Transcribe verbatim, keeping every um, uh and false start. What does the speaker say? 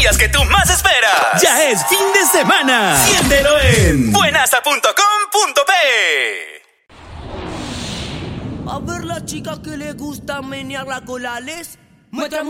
días que tú más esperas. Ya es fin de semana. Siéntelo en buenasa punto com punto pe. A ver la chica que le gusta menear la cola, les muestra